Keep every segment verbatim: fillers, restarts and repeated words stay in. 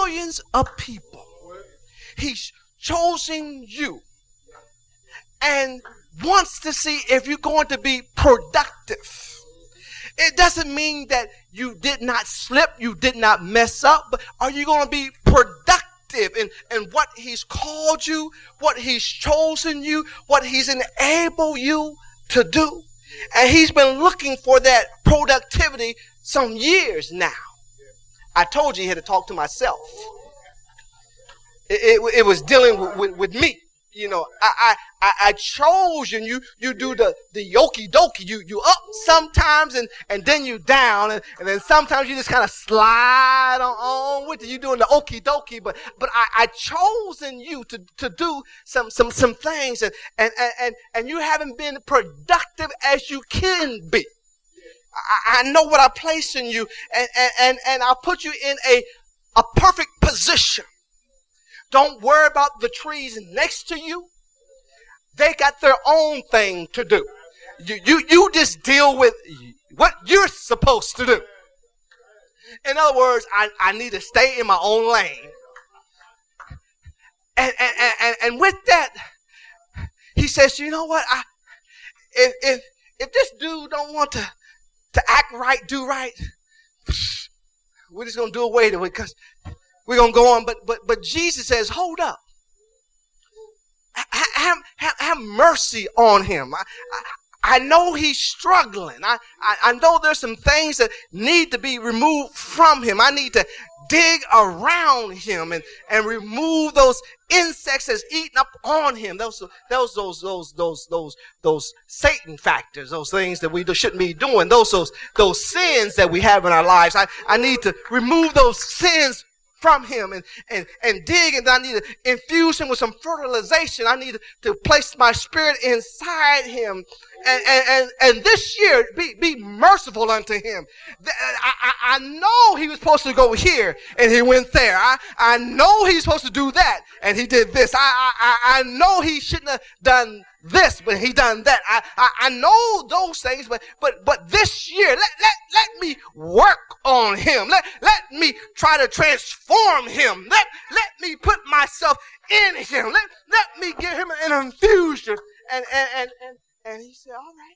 millions of people. He's chosen you and wants to see if you're going to be productive. It doesn't mean that you did not slip, you did not mess up, but are you going to be productive in, in what he's called you, what he's chosen you, what he's enabled you to do? And he's been looking for that productivity some years now. I told you he had to talk to myself. It, it, it was dealing with, with, with me. You know, I, I, I chose you and you, you do the, the yoki doki. You, you up sometimes and, and then you down. And, and then sometimes you just kind of slide on, on with it. You doing the okie dokie. But, but I, I chosen you to, to do some, some, some things and, and, and, and you haven't been productive as you can be. I, I know what I place in you and, and, and, and I'll put you in a, a perfect position. Don't worry about the trees next to you. They got their own thing to do. You, you, you just deal with what you're supposed to do. In other words, I, I need to stay in my own lane. And, and, and, and with that, he says, you know what? I, if, if, if this dude don't want to, to act right, do right, we're just going to do away with it because we're going to go on, but but but Jesus says, hold up. Have, have, have mercy on him. I, I, I know he's struggling. I, I, I know there's some things that need to be removed from him. I need to dig around him and, and remove those insects that's eating up on him. Those those those those those those those Satan factors, those things that we shouldn't be doing, those those those sins that we have in our lives. I, I need to remove those sins from him and, and, and dig, and I need to infuse him with some fertilization. I need to, to place my spirit inside him. And, and, and, and this year, be, be merciful unto him. I, I, I know he was supposed to go here and he went there. I, I know he's supposed to do that and he did this. I, I, I know he shouldn't have done this, but he done that. I, I, I know those things, but, but, but this year, let, let, let me work on him. Let, let me try to transform him. Let, let me put myself in him. Let, let me give him an infusion. And, and, and, and, and he said, all right.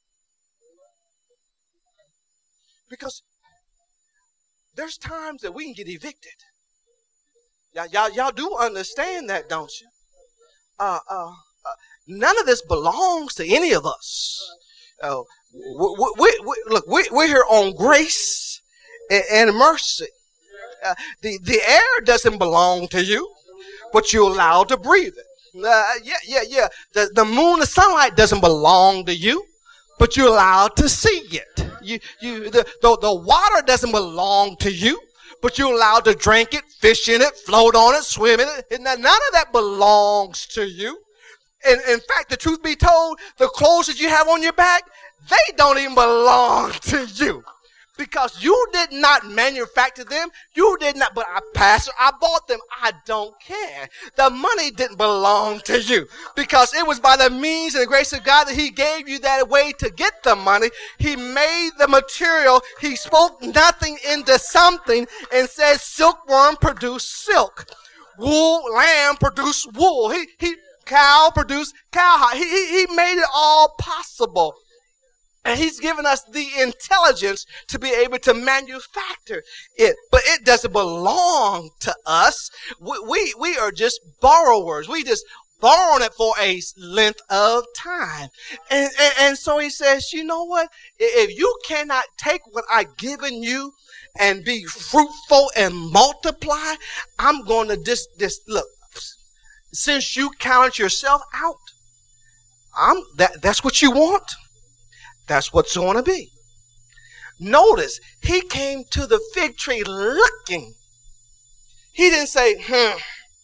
Because there's times that we can get evicted. Y'all, y'all, y'all do understand that, don't you? Uh, uh, uh, none of this belongs to any of us. Uh, we, we, we, look, we, we're here on grace and, and mercy. Uh, the, the air doesn't belong to you, but you're allowed to breathe it. Uh, yeah, yeah, yeah. The, the moon, the sunlight doesn't belong to you, but you're allowed to see it. You, you, the, the, the water doesn't belong to you, but you're allowed to drink it, fish in it, float on it, swim in it. And none of that belongs to you. And in fact, the truth be told, the clothes that you have on your back, they don't even belong to you. Because you did not manufacture them. You did not, but I, Pastor, I bought them. I don't care. The money didn't belong to you. Because it was by the means and the grace of God that he gave you that way to get the money. He made the material. He spoke nothing into something and said silkworm produced silk. Wool, lamb produced wool. He, he, cow produced cowhide. He, he, he made it all possible. And he's given us the intelligence to be able to manufacture it. But it doesn't belong to us. We, we, we are just borrowers. We just borrowing it for a length of time. And, and, and so he says, you know what? If you cannot take what I've given you and be fruitful and multiply, I'm going to just, just look, since you count yourself out, I'm that, that's what you want. That's what's going to be. Notice, he came to the fig tree looking. He didn't say, hmm,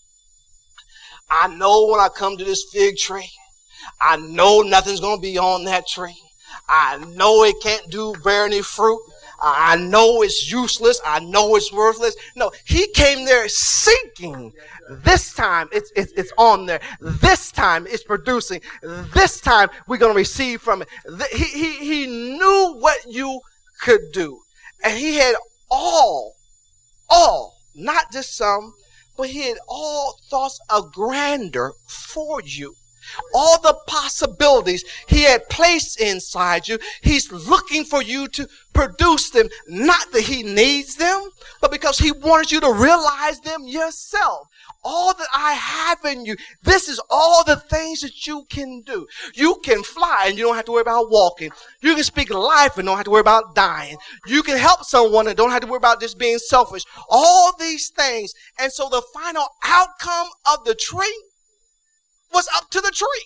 I know when I come to this fig tree, I know nothing's going to be on that tree. I know it can't do bear any fruit. I know it's useless. I know it's worthless. No, he came there seeking. This time it's, it's, it's on there. This time it's producing. This time we're going to receive from it. He, he, he knew what you could do. And he had all, all not just some, but he had all thoughts of grandeur for you. All the possibilities he had placed inside you, he's looking for you to produce them. Not that he needs them, but because he wanted you to realize them yourself. All that I have in you, this is all the things that you can do. You can fly and you don't have to worry about walking. You can speak life and don't have to worry about dying. You can help someone and don't have to worry about just being selfish. All these things. And so the final outcome of the tree was up to the tree.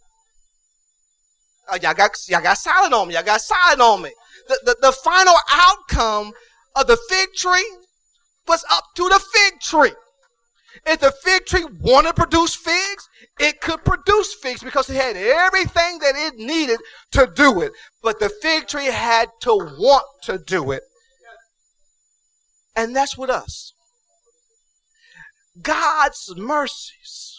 Uh, y'all got, y'all got silent on me. Y'all got silent on me. The, the, the final outcome of the fig tree was up to the fig tree. If the fig tree wanted to produce figs, it could produce figs because it had everything that it needed to do it. But the fig tree had to want to do it. And that's with us. God's mercies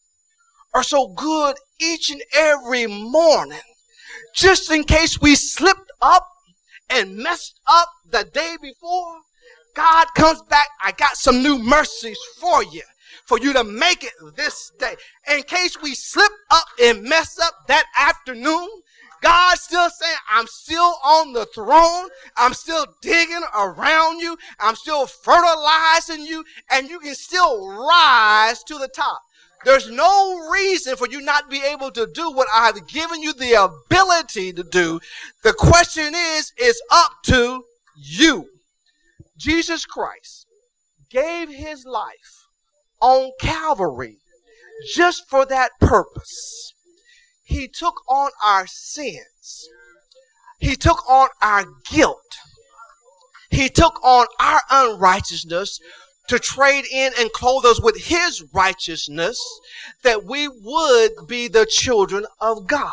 are so good each and every morning. Just in case we slipped up and messed up the day before, God comes back. I got some new mercies for you, for you to make it this day. In case we slip up and mess up that afternoon, God's still saying, I'm still on the throne. I'm still digging around you. I'm still fertilizing you, and you can still rise to the top. There's no reason for you not to be able to do what I've given you the ability to do. The question is, it's up to you. Jesus Christ gave his life on Calvary just for that purpose. He took on our sins. He took on our guilt. He took on our unrighteousness to trade in and clothe us with his righteousness, that we would be the children of God.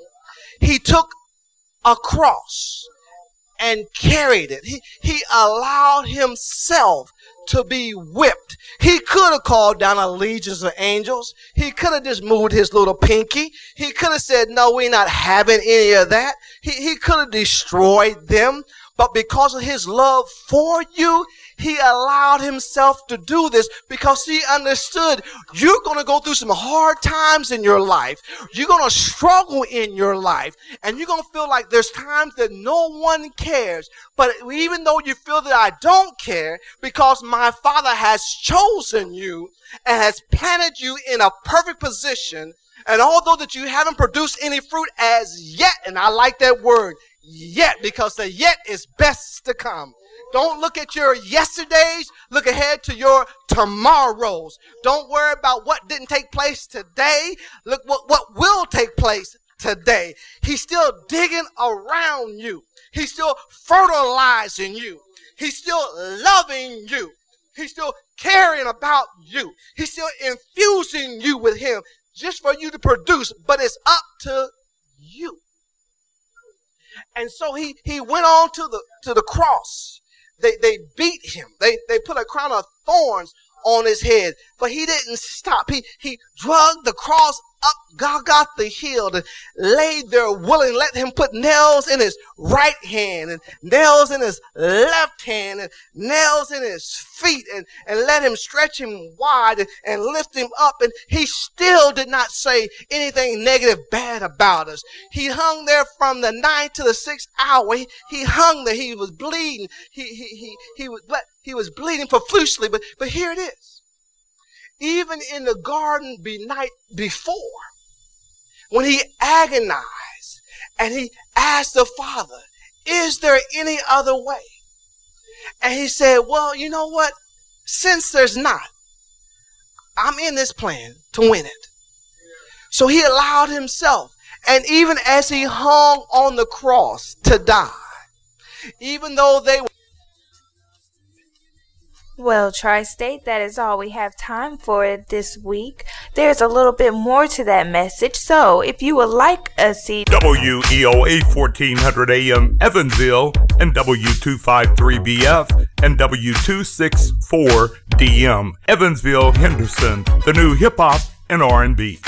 He took a cross and carried it. He, he allowed himself to be whipped. He could have called down a legion of angels. He could have just moved his little pinky. He could have said, no, we're not having any of that. He, he could have destroyed them. But because of his love for you, he allowed himself to do this because he understood you're going to go through some hard times in your life. You're going to struggle in your life. And you're going to feel like there's times that no one cares. But even though you feel that I don't care, because my Father has chosen you and has planted you in a perfect position, and although that you haven't produced any fruit as yet, and I like that word, yet, because the yet is best to come. Don't look at your yesterdays. Look ahead to your tomorrows. Don't worry about what didn't take place today. Look what, what will take place today. He's still digging around you. He's still fertilizing you. He's still loving you. He's still caring about you. He's still infusing you with him just for you to produce. But it's up to you. And so he, he went on to the, to the cross. They, they beat him. They, they put a crown of thorns on his head, but he didn't stop. He, he dragged the cross up Golgotha hill and laid there willing, let him put nails in his right hand and nails in his left hand and nails in his feet and, and let him stretch him wide and, and lift him up. And he still did not say anything negative, bad about us. He hung there from the ninth to the sixth hour. He, he hung there. He was bleeding. He, he, he, he was, he was bleeding profusely, but, but here it is. Even in the garden be night before, when he agonized and he asked the Father, is there any other way? And he said, well, you know what? Since there's not, I'm in this plan to win it. So he allowed himself. And even as he hung on the cross to die, even though they were Well, Tri-State, that is all we have time for this week. There's a little bit more to that message, so if you would like a C D... W E O A fourteen hundred A M Evansville and W two fifty-three B F and W two sixty-four D M Evansville, Henderson, the new hip-hop and R and B.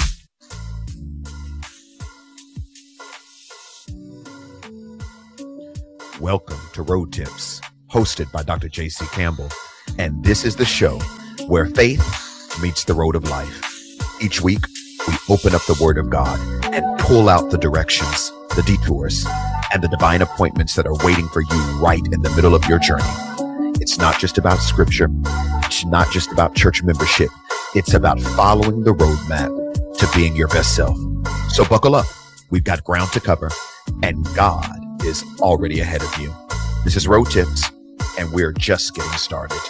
Welcome to Road Tips, hosted by Doctor J C Campbell. and this is the show where faith meets the road of life. Each week, we open up the Word of God and pull out the directions, the detours, and the divine appointments that are waiting for you right in the middle of your journey. It's not just about scripture. It's not just about church membership. It's about following the roadmap to being your best self. So buckle up. We've got ground to cover, and God is already ahead of you. This is Road Tips, and we're just getting started.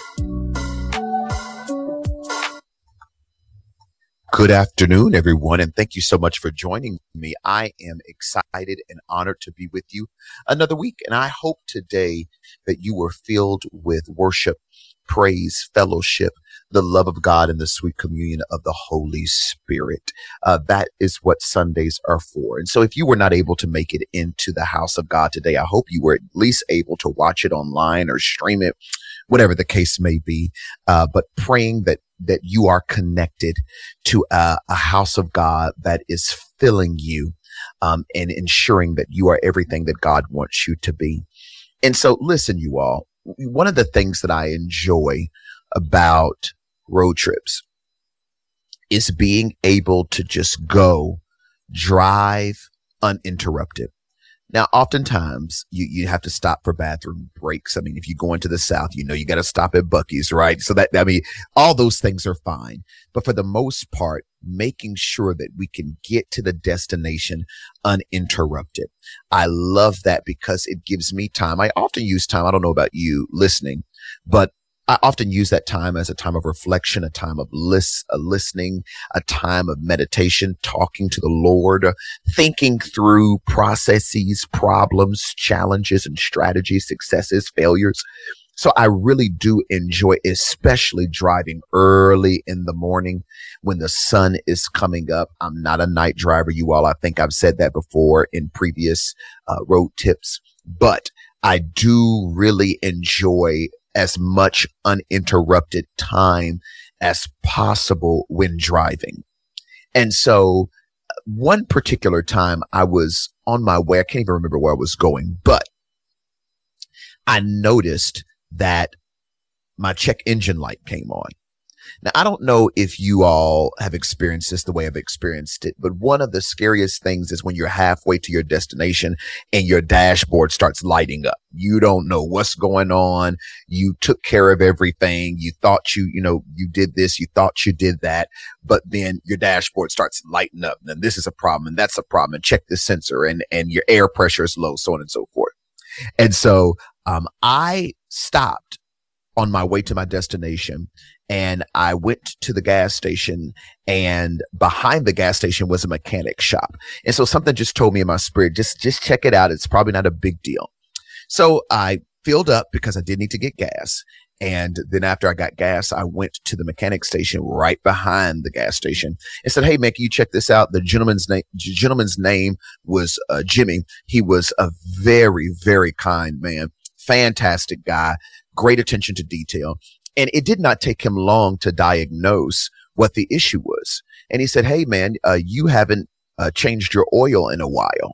Good afternoon, everyone, and thank you so much for joining me. I am excited and honored to be with you another week, and I hope today that you were filled with worship, praise, fellowship, the love of God, and the sweet communion of the Holy Spirit. Uh, that is what Sundays are for. And so if you were not able to make it into the house of God today, I hope you were at least able to watch it online or stream it, whatever the case may be. Uh, but praying that that you are connected to a, a house of God that is filling you um, and ensuring that you are everything that God wants you to be. And so listen, you all, one of the things that I enjoy about road trips is being able to just go drive uninterrupted. Now, oftentimes you, you have to stop for bathroom breaks. I mean, if you go into the South, you know, you got to stop at Buc-ee's, right? So that, I mean, all those things are fine. But for the most part, making sure that we can get to the destination uninterrupted. I love that because it gives me time. I often use time. I don't know about you listening, but I often use that time as a time of reflection, a time of lis- a listening, a time of meditation, talking to the Lord, uh, thinking through processes, problems, challenges, and strategies, successes, failures. So I really do enjoy, especially driving early in the morning when the sun is coming up. I'm not a night driver, you all. I think I've said that before in previous uh, road tips, but I do really enjoy as much uninterrupted time as possible when driving. And so one particular time I was on my way, I can't even remember where I was going, but I noticed that my check engine light came on. Now, I don't know if you all have experienced this the way I've experienced it, but one of the scariest things is when you're halfway to your destination and your dashboard starts lighting up. You don't know what's going on. You took care of everything. You thought you, you know, you did this. You thought you did that, but then your dashboard starts lighting up. And this is a problem and that's a problem. And check this sensor and, and your air pressure is low, so on and so forth. And so, um, I stopped on my way to my destination, and I went to the gas station, and behind the gas station was a mechanic shop. And so something just told me in my spirit, just, just check it out. It's probably not a big deal. So I filled up because I did need to get gas. And then after I got gas, I went to the mechanic station right behind the gas station and said, "Hey, man, can you check this out?" The gentleman's name, gentleman's name was uh, Jimmy. He was a very, very kind man, fantastic guy, great attention to detail. And it did not take him long to diagnose what the issue was. And he said, "Hey, man, uh, you haven't uh, changed your oil in a while."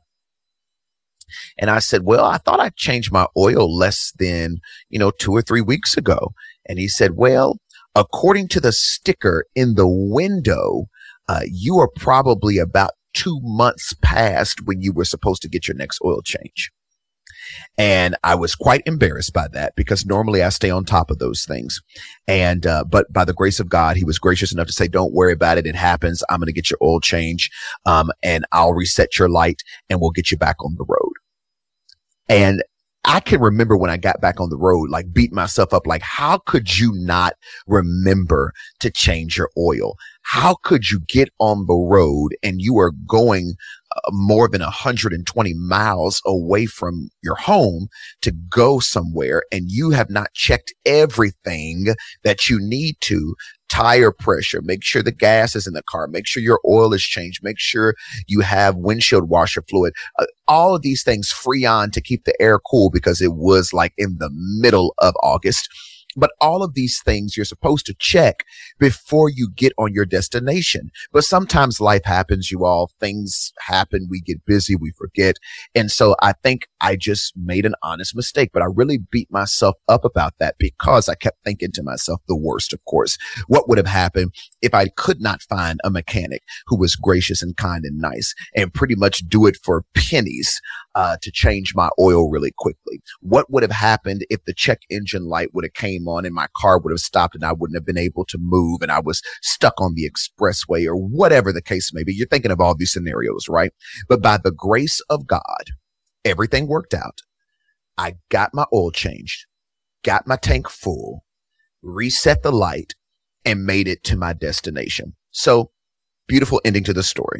And I said, "Well, I thought I changed my oil less than, you know, two or three weeks ago." And he said, "Well, according to the sticker in the window, uh, you are probably about two months past when you were supposed to get your next oil change." And I was quite embarrassed by that because normally I stay on top of those things. And, uh, but by the grace of God, he was gracious enough to say, "Don't worry about it. It happens. I'm going to get your oil change. Um, and I'll reset your light and we'll get you back on the road." And I can remember when I got back on the road, like beating myself up, like, how could you not remember to change your oil? How could you get on the road and you are going uh, more than one hundred twenty miles away from your home to go somewhere and you have not checked everything that you need to? Tire pressure, make sure the gas is in the car, make sure your oil is changed, make sure you have windshield washer fluid, uh, all of these things Freon to keep the air cool because it was like in the middle of August. But all of these things you're supposed to check before you get on your destination. But sometimes life happens, you all. Things happen. We get busy. We forget. And so I think I just made an honest mistake, but I really beat myself up about that because I kept thinking to myself the worst, of course. What would have happened if I could not find a mechanic who was gracious and kind and nice and pretty much do it for pennies uh, to change my oil really quickly? What would have happened if the check engine light would have came on and my car would have stopped and I wouldn't have been able to move and I was stuck on the expressway or whatever the case may be? You're thinking of all these scenarios, right? But by the grace of God, everything worked out. I got my oil changed, got my tank full, reset the light, and made it to my destination. So, beautiful ending to the story.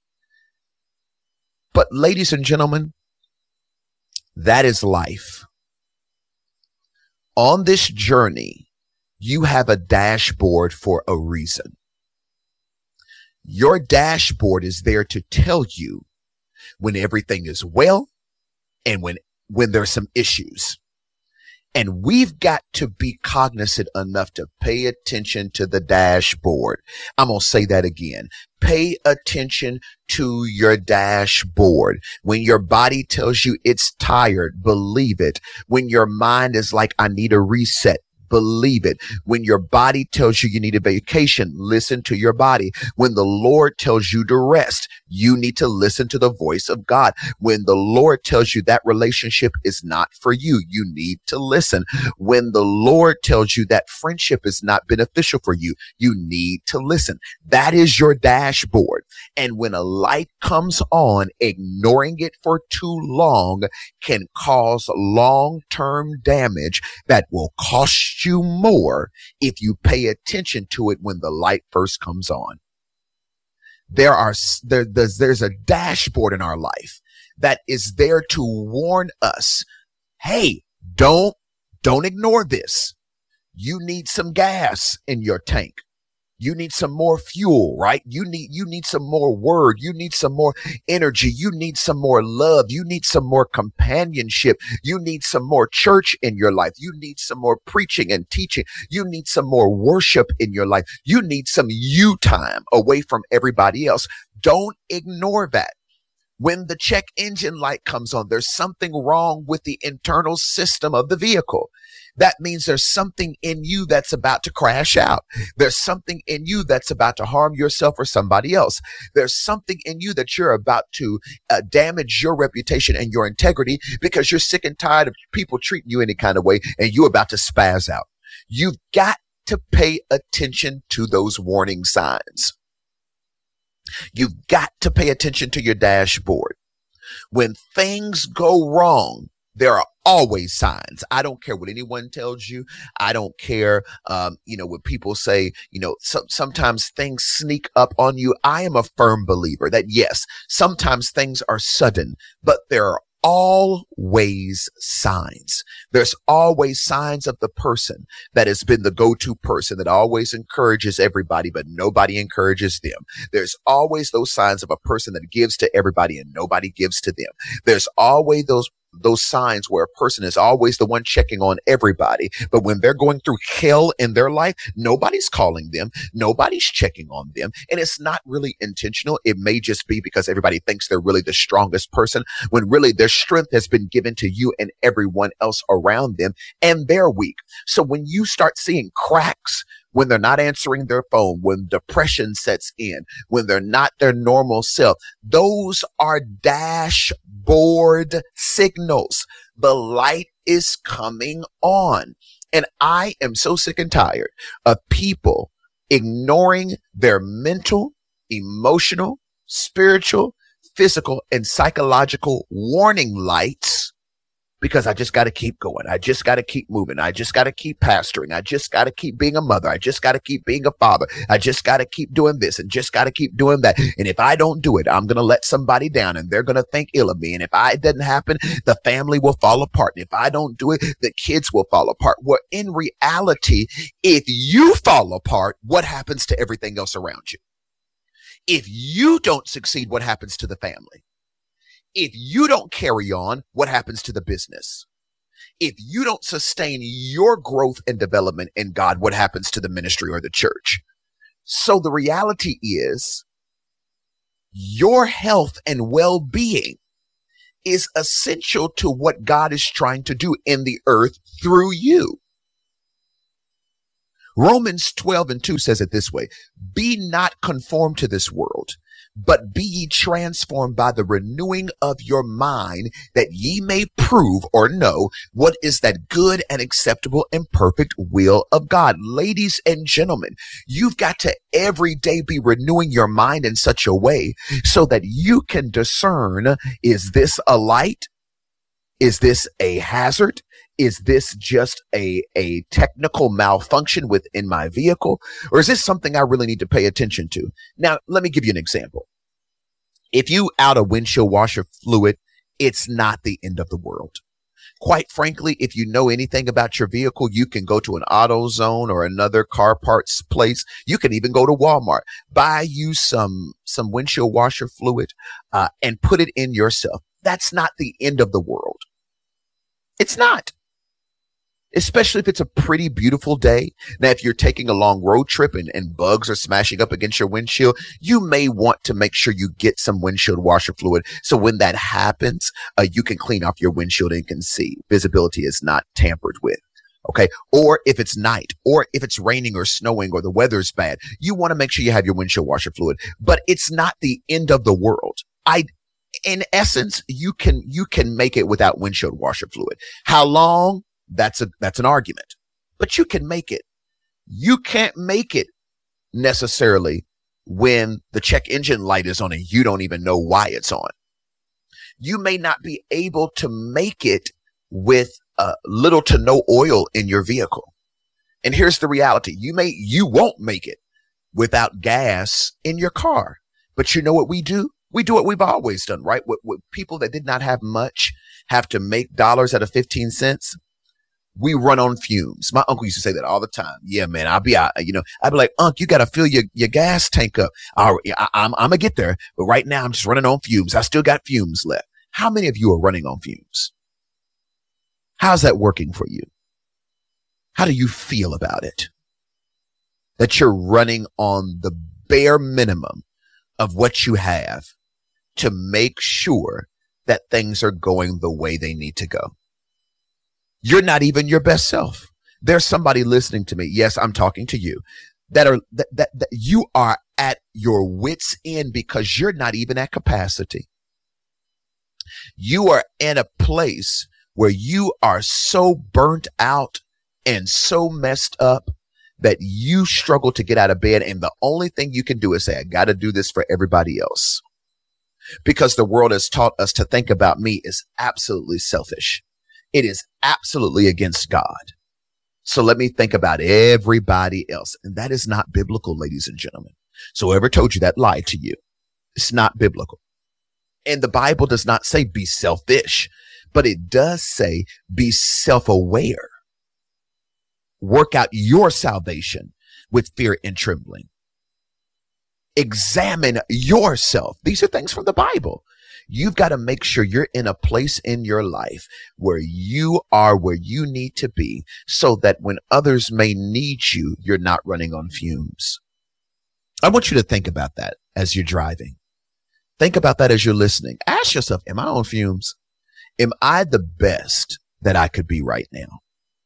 But ladies and gentlemen, that is life. On this journey, you have a dashboard for a reason. Your dashboard is there to tell you when everything is well and when, when there's some issues. And we've got to be cognizant enough to pay attention to the dashboard. I'm going to say that again. Pay attention to your dashboard. When your body tells you it's tired, believe it. When your mind is like, I need a reset, believe it. When your body tells you you need a vacation, listen to your body. When the Lord tells you to rest, you need to listen to the voice of God. When the Lord tells you that relationship is not for you, you need to listen. When the Lord tells you that friendship is not beneficial for you, you need to listen. That is your dashboard. And when a light comes on, ignoring it for too long can cause long-term damage that will cost you more if you pay attention to it when the light first comes on. There are there, there's, there's a dashboard in our life that is there to warn us, hey, don't don't ignore this. You need some gas in your tank. You need some more fuel, right? You need, you need some more word. You need some more energy. You need some more love. You need some more companionship. You need some more church in your life. You need some more preaching and teaching. You need some more worship in your life. You need some you time away from everybody else. Don't ignore that. When the check engine light comes on, there's something wrong with the internal system of the vehicle. That means there's something in you that's about to crash out. There's something in you that's about to harm yourself or somebody else. There's something in you that you're about to uh, damage your reputation and your integrity because you're sick and tired of people treating you any kind of way and you're about to spaz out. You've got to pay attention to those warning signs. You've got to pay attention to your dashboard. When things go wrong, there are always signs. I don't care what anyone tells you. I don't care, um, you know, when people say, you know, so, sometimes things sneak up on you. I am a firm believer that, yes, sometimes things are sudden, but there are always signs. There's always signs of the person that has been the go-to person that always encourages everybody, but nobody encourages them. There's always those signs of a person that gives to everybody and nobody gives to them. There's always those those signs where a person is always the one checking on everybody. But when they're going through hell in their life, nobody's calling them. Nobody's checking on them. And it's not really intentional. It may just be because everybody thinks they're really the strongest person when really their strength has been given to you and everyone else around them and they're weak. So when you start seeing cracks, when they're not answering their phone, when depression sets in, when they're not their normal self, those are dashboard signals. The light is coming on. And I am so sick and tired of people ignoring their mental, emotional, spiritual, physical, and psychological warning lights because I just got to keep going. I just got to keep moving. I just got to keep pastoring. I just got to keep being a mother. I just got to keep being a father. I just got to keep doing this and just got to keep doing that. And if I don't do it, I'm going to let somebody down and they're going to think ill of me. And if I, it doesn't happen, the family will fall apart. And if I don't do it, the kids will fall apart. Well, in reality, if you fall apart, what happens to everything else around you? If you don't succeed, what happens to the family? If you don't carry on, what happens to the business? If you don't sustain your growth and development in God, what happens to the ministry or the church? So the reality is your health and well-being is essential to what God is trying to do in the earth through you. Romans twelve and two says it this way: be not conformed to this world, but be ye transformed by the renewing of your mind, that ye may prove or know what is that good and acceptable and perfect will of God. Ladies and gentlemen, you've got to every day be renewing your mind in such a way so that you can discern, is this a light? Is this a hazard? Is this just a, a technical malfunction within my vehicle? Or is this something I really need to pay attention to? Now, let me give you an example. If you out a windshield washer fluid, it's not the end of the world. Quite frankly, if you know anything about your vehicle, you can go to an AutoZone or another car parts place. You can even go to Walmart, buy you some, some windshield washer fluid, uh, and put it in yourself. That's not the end of the world. It's not. Especially if it's a pretty beautiful day. Now, if you're taking a long road trip and, and bugs are smashing up against your windshield, you may want to make sure you get some windshield washer fluid. So when that happens, uh, you can clean off your windshield and can see. Visibility is not tampered with. Okay. Or if it's night, or if it's raining or snowing or the weather's bad, you want to make sure you have your windshield washer fluid. But it's not the end of the world. I, in essence, you can, you can make it without windshield washer fluid. How long? That's a, that's an argument, but you can make it. You can't make it necessarily when the check engine light is on and you don't even know why it's on. You may not be able to make it with uh, little to no oil in your vehicle. And here's the reality. You may, you won't make it without gas in your car, but you know what we do? We do what we've always done, right? What, what people that did not have much have to make dollars out of fifteen cents. We run on fumes. My uncle used to say that all the time. Yeah, man, I'll be out. You know, I'd be like, Unc, you got to fill your, your gas tank up. All right, I, I'm, I'm going to get there. But right now I'm just running on fumes. I still got fumes left. How many of you are running on fumes? How's that working for you? How do you feel about it? That you're running on the bare minimum of what you have to make sure that things are going the way they need to go. You're not even your best self. There's somebody listening to me. Yes, I'm talking to you that are that, that, that you are at your wits' end because you're not even at capacity. You are in a place where you are so burnt out and so messed up that you struggle to get out of bed. And the only thing you can do is say, I got to do this for everybody else. Because the world has taught us to think about me is absolutely selfish. It is absolutely against God. So let me think about everybody else. And that is not biblical, ladies and gentlemen. So whoever told you that lied to you. It's not biblical. And the Bible does not say be selfish, but it does say be self-aware. Work out your salvation with fear and trembling. Examine yourself. These are things from the Bible. You've got to make sure you're in a place in your life where you are where you need to be so that when others may need you, you're not running on fumes. I want you to think about that as you're driving. Think about that as you're listening. Ask yourself, am I on fumes? Am I the best that I could be right now?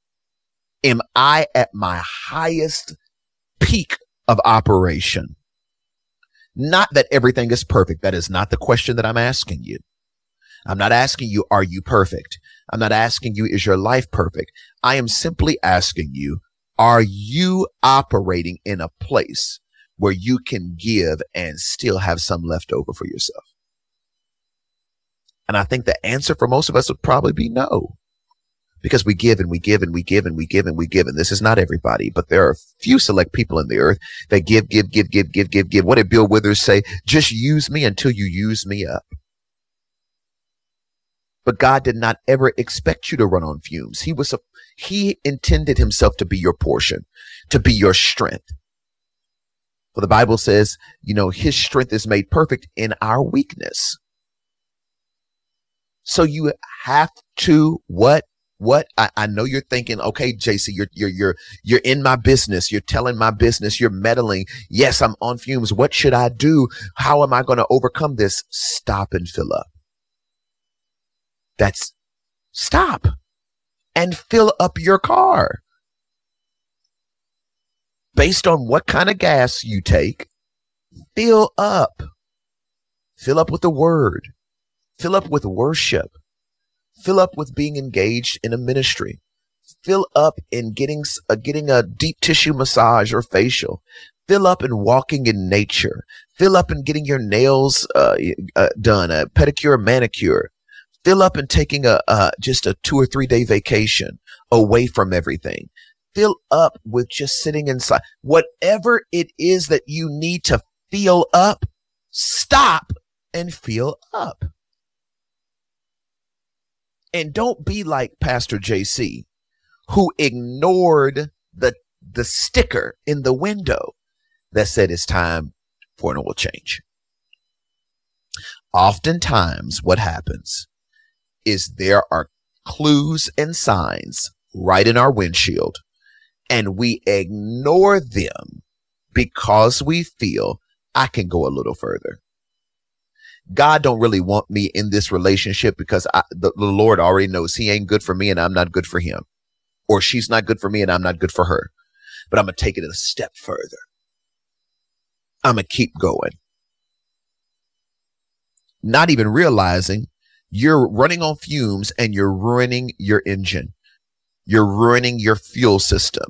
Am I at my highest peak of operation? Not that everything is perfect. That is not the question that I'm asking you. I'm not asking you, are you perfect? I'm not asking you, is your life perfect? I am simply asking you, are you operating in a place where you can give and still have some left over for yourself? And I think the answer for most of us would probably be no. Because we give and we give and we give and we give and we give. And this is not everybody, but there are a few select people in the earth that give, give, give, give, give, give, give. What did Bill Withers say? Just use me until you use me up. But God did not ever expect you to run on fumes. He was a, he intended himself to be your portion, to be your strength. For the Bible says, you know, his strength is made perfect in our weakness. So you have to what? What? I, I know you're thinking, okay, J C, you're, you're, you're, you're in my business. You're telling my business. You're meddling. Yes, I'm on fumes. What should I do? How am I going to overcome this? Stop and fill up. That's stop and fill up your car based on what kind of gas you take. Fill up, fill up with the word, fill up with worship. Fill up with being engaged in a ministry. Fill up in getting uh, getting a deep tissue massage or facial. Fill up in walking in nature. Fill up in getting your nails uh, uh, done, a pedicure, manicure. Fill up in taking a uh, just a two or three day vacation away from everything. Fill up with just sitting inside. Whatever it is that you need to fill up, stop and fill up. And don't be like Pastor J C, who ignored the, the sticker in the window that said it's time for an oil change. Oftentimes what happens is there are clues and signs right in our windshield, and we ignore them because we feel I can go a little further. God don't really want me in this relationship because I, the, the Lord already knows he ain't good for me and I'm not good for him, or she's not good for me and I'm not good for her. But I'm going to take it a step further. I'm going to keep going. Not even realizing you're running on fumes and you're ruining your engine. You're ruining your fuel system.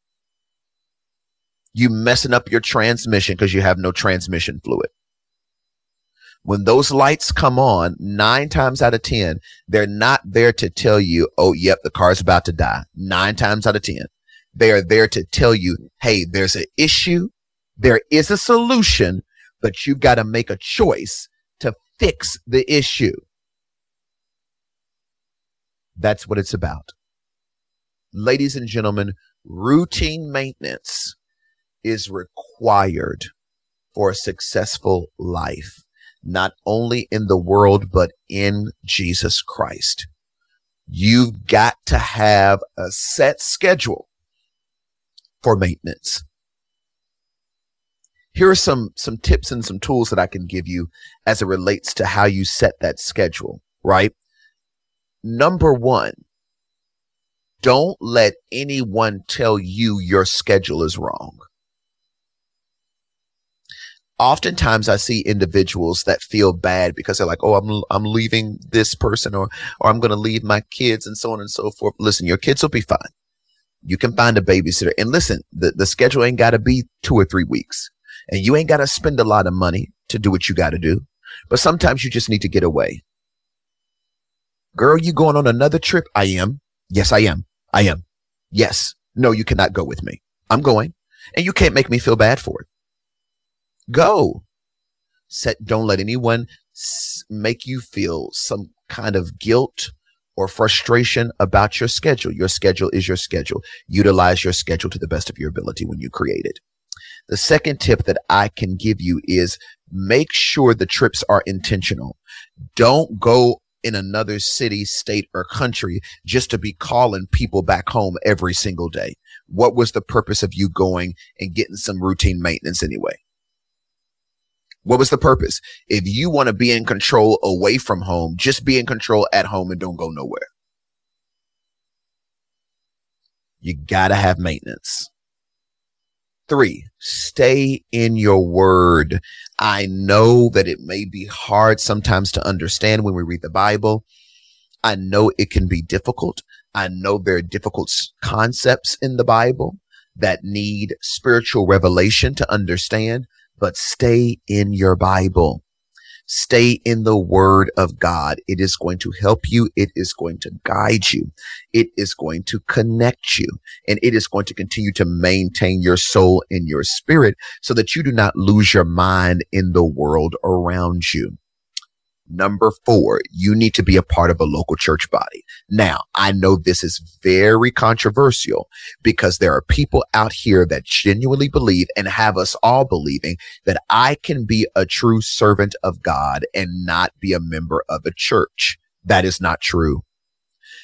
You messing up your transmission because you have no transmission fluid. When those lights come on, nine times out of ten, they're not there to tell you, oh, yep, the car's about to die. Nine times out of ten, they are there to tell you, hey, there's an issue. There is a solution, but you've got to make a choice to fix the issue. That's what it's about. Ladies and gentlemen, routine maintenance is required for a successful life. Not only in the world, but in Jesus Christ. You've got to have a set schedule for maintenance. Here are some, some tips and some tools that I can give you as it relates to how you set that schedule, right? Number one, don't let anyone tell you your schedule is wrong. Oftentimes I see individuals that feel bad because they're like, oh, I'm, I'm leaving this person, or, or I'm going to leave my kids, and so on and so forth. Listen, your kids will be fine. You can find a babysitter. And listen, the, the schedule ain't got to be two or three weeks, and you ain't got to spend a lot of money to do what you got to do. But sometimes you just need to get away. Girl, you going on another trip? I am. Yes, I am. I am. Yes. No, you cannot go with me. I'm going, and you can't make me feel bad for it. Go. Set, don't let anyone s- make you feel some kind of guilt or frustration about your schedule. Your schedule is your schedule. Utilize your schedule to the best of your ability when you create it. The second tip that I can give you is make sure the trips are intentional. Don't go in another city, state, or country just to be calling people back home every single day. What was the purpose of you going and getting some routine maintenance anyway? What was the purpose? If you want to be in control away from home, just be in control at home and don't go nowhere. You got to have maintenance. Three, stay in your word. I know that it may be hard sometimes to understand when we read the Bible. I know it can be difficult. I know there are difficult concepts in the Bible that need spiritual revelation to understand. But stay in your Bible. Stay in the word of God. It is going to help you. It is going to guide you. It is going to connect you. And it is going to continue to maintain your soul and your spirit so that you do not lose your mind in the world around you. Number four, you need to be a part of a local church body. Now, I know this is very controversial because there are people out here that genuinely believe and have us all believing that I can be a true servant of God and not be a member of a church. That is not true.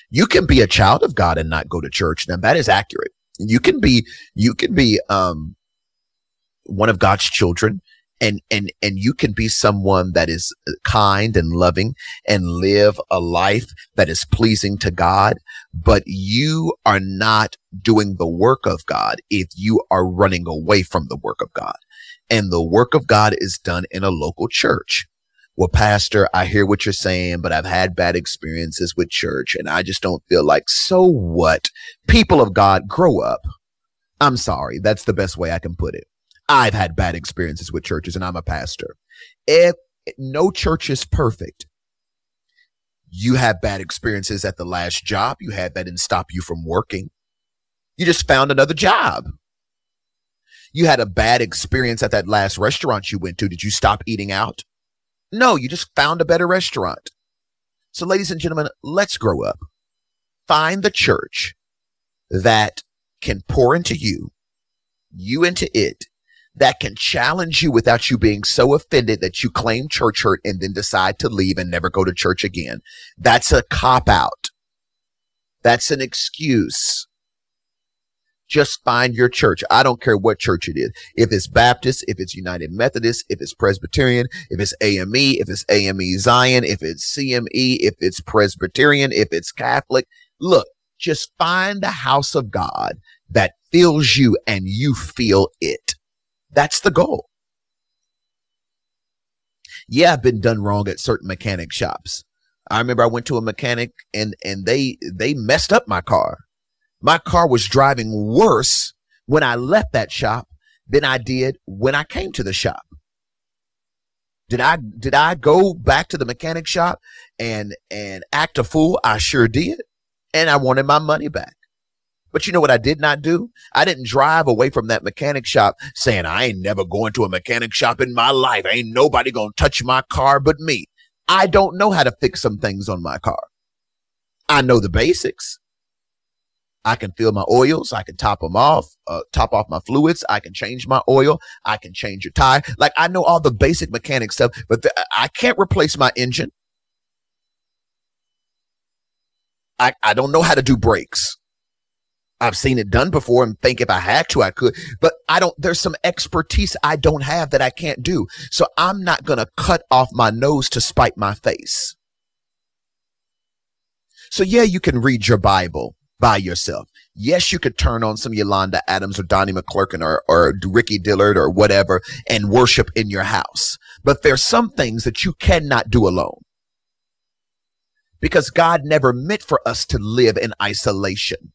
You can be a child of God and not go to church. Now that is accurate. You can be, you can be, um, one of God's children, and, and, and you can be someone that is kind and loving and live a life that is pleasing to God, but you are not doing the work of God if you are running away from the work of God. And the work of God is done in a local church. Well, Pastor, I hear what you're saying, but I've had bad experiences with church and I just don't feel like, so what? People of God, grow up. I'm sorry. That's the best way I can put it. I've had bad experiences with churches and I'm a pastor. If no church is perfect, you have bad experiences at the last job. You had that didn't stop you from working. You just found another job. You had a bad experience at that last restaurant you went to. Did you stop eating out? No, you just found a better restaurant. So ladies and gentlemen, let's grow up. Find the church that can pour into you, you into it, that can challenge you without you being so offended that you claim church hurt and then decide to leave and never go to church again. That's a cop-out. That's an excuse. Just find your church. I don't care what church it is. If it's Baptist, if it's United Methodist, if it's Presbyterian, if it's A M E, if it's A M E Zion, if it's C M E, if it's Presbyterian, if it's Catholic. Look, just find the house of God that fills you and you feel it. That's the goal. Yeah, I've been done wrong at certain mechanic shops. I remember I went to a mechanic and, and they, they messed up my car. My car was driving worse when I left that shop than I did when I came to the shop. Did I, did I go back to the mechanic shop and, and act a fool? I sure did. And I wanted my money back. But you know what I did not do? I didn't drive away from that mechanic shop saying, I ain't never going to a mechanic shop in my life. Ain't nobody going to touch my car but me. I don't know how to fix some things on my car. I know the basics. I can fill my oils. I can top them off, uh, top off my fluids. I can change my oil. I can change your tire. Like I know all the basic mechanic stuff, but the, I can't replace my engine. I, I don't know how to do brakes. I've seen it done before and think if I had to, I could, but I don't, there's some expertise I don't have that I can't do. So I'm not going to cut off my nose to spite my face. So yeah, you can read your Bible by yourself. Yes, you could turn on some Yolanda Adams or Donnie McClurkin or, or Ricky Dillard or whatever and worship in your house. But there's some things that you cannot do alone because God never meant for us to live in isolation.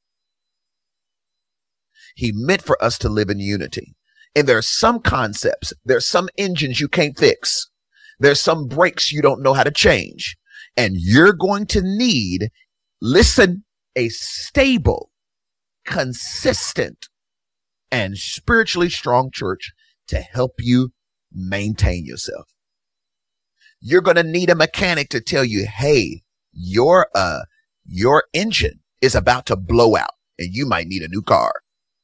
He meant for us to live in unity. And there are some concepts, there's some engines you can't fix. There's some brakes you don't know how to change. And you're going to need, listen, a stable, consistent, and spiritually strong church to help you maintain yourself. You're going to need a mechanic to tell you, hey, your, uh, your engine is about to blow out and you might need a new car.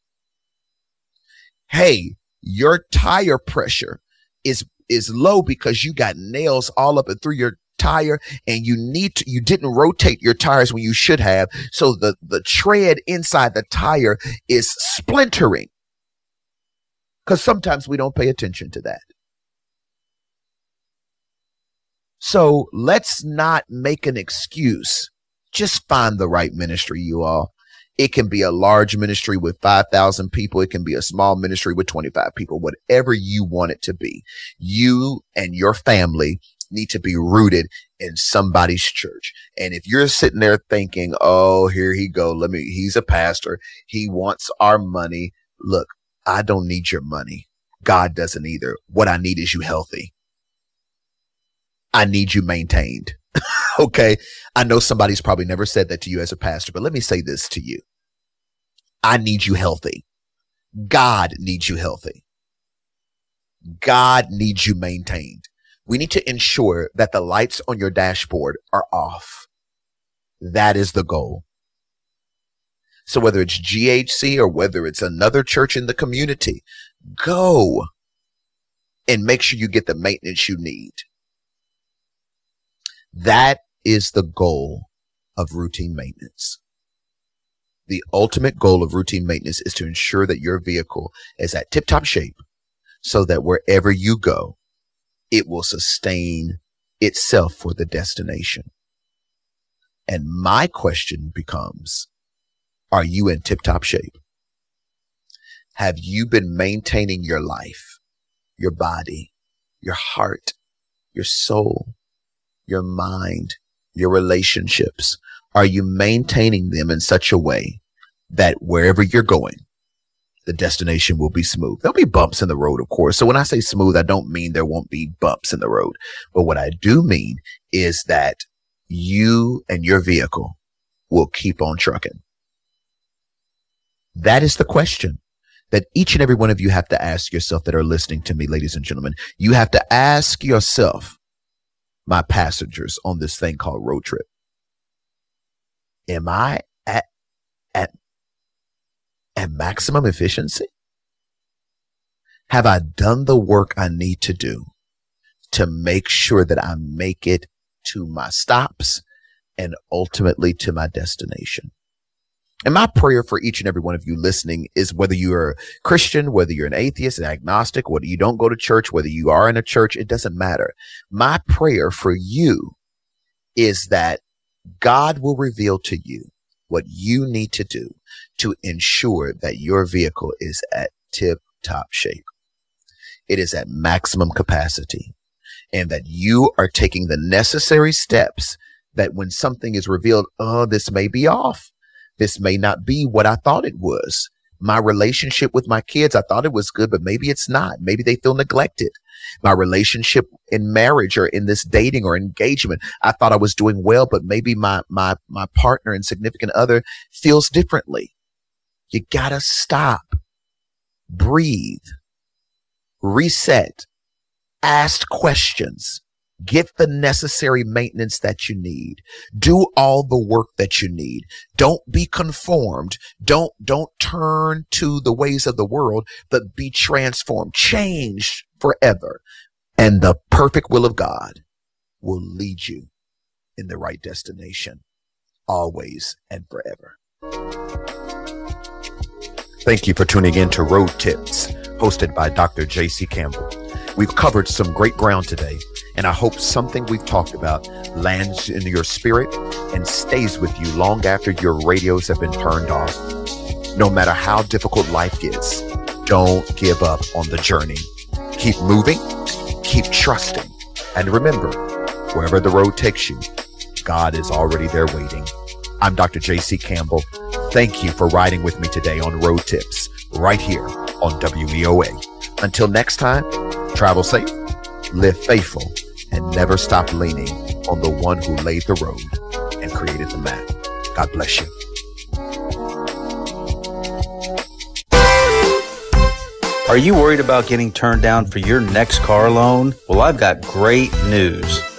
Hey, your tire pressure is, is low because you got nails all up and through your tire and you need to, you didn't rotate your tires when you should have. So the, the tread inside the tire is splintering because sometimes we don't pay attention to that. So let's not make an excuse. Just find the right ministry, you all. It can be a large ministry with five thousand people. It can be a small ministry with twenty-five people, whatever you want it to be. You and your family need to be rooted in somebody's church. And if you're sitting there thinking, oh, here he go. Let me, he's a pastor. He wants our money. Look, I don't need your money. God doesn't either. What I need is you healthy. I need you maintained. Okay. I know somebody's probably never said that to you as a pastor, but let me say this to you. I need you healthy. God needs you healthy. God needs you maintained. We need to ensure that the lights on your dashboard are off. That is the goal. So whether it's G H C or whether it's another church in the community, go and make sure you get the maintenance you need. That is the goal of routine maintenance. The ultimate goal of routine maintenance is to ensure that your vehicle is at tip-top shape so that wherever you go, it will sustain itself for the destination. And my question becomes, are you in tip-top shape? Have you been maintaining your life, your body, your heart, your soul, your mind, your relationships? Are you maintaining them in such a way that wherever you're going, the destination will be smooth? There'll be bumps in the road, of course. So when I say smooth, I don't mean there won't be bumps in the road. But what I do mean is that you and your vehicle will keep on trucking. That is the question that each and every one of you have to ask yourself that are listening to me, ladies and gentlemen. You have to ask yourself, my passengers on this thing called road trip, am I at, at, at maximum efficiency? Have I done the work I need to do to make sure that I make it to my stops and ultimately to my destination? And my prayer for each and every one of you listening is, whether you're a Christian, whether you're an atheist, an agnostic, whether you don't go to church, whether you are in a church, it doesn't matter. My prayer for you is that God will reveal to you what you need to do to ensure that your vehicle is at tip-top shape. It is at maximum capacity, and that you are taking the necessary steps that when something is revealed, oh, this may be off. This may not be what I thought it was. My relationship with my kids, I thought it was good, but maybe it's not. Maybe they feel neglected. My relationship in marriage or in this dating or engagement, I thought I was doing well, but maybe my, my, my partner and significant other feels differently. You gotta stop, breathe, reset, ask questions. Get the necessary maintenance that you need. Do all the work that you need. Don't be conformed. Don't, don't turn to the ways of the world, but be transformed, changed forever. And the perfect will of God will lead you in the right destination, always and forever. Thank you for tuning in to Road Tips, hosted by Doctor J C Campbell. We've covered some great ground today, and I hope something we've talked about lands in your spirit and stays with you long after your radios have been turned off. No matter how difficult life gets, don't give up on the journey. Keep moving, keep trusting, and remember, wherever the road takes you, God is already there waiting. I'm Doctor J C Campbell. Thank you for riding with me today on Road Tips, right here on W E O A. Until next time, travel safe, live faithful, and never stop leaning on the one who laid the road and created the map. God bless you. Are you worried about getting turned down for your next car loan? Well, I've got great news.